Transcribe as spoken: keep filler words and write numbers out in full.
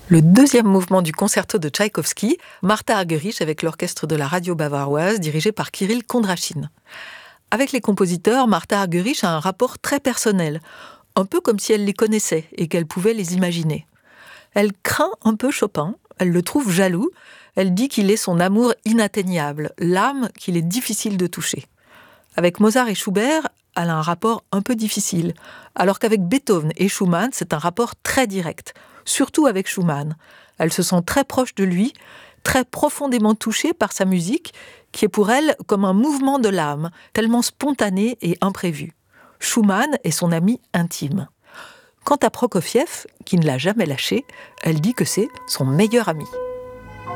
Le deuxième mouvement du concerto de Tchaïkovski, Martha Argerich avec l'orchestre de la radio bavaroise dirigé par Kirill Kondrachine. Avec les compositeurs, Martha Argerich a un rapport très personnel, un peu comme si elle les connaissait et qu'elle pouvait les imaginer. Elle craint un peu Chopin, elle le trouve jaloux, elle dit qu'il est son amour inatteignable, l'âme qu'il est difficile de toucher. Avec Mozart et Schubert, elle a un rapport un peu difficile, alors qu'avec Beethoven et Schumann, c'est un rapport très direct, surtout avec Schumann. Elle se sent très proche de lui, très profondément touchée par sa musique, qui est pour elle comme un mouvement de l'âme, tellement spontané et imprévu. Schumann est son ami intime. Quant à Prokofiev, qui ne l'a jamais lâché, elle dit que c'est son meilleur ami.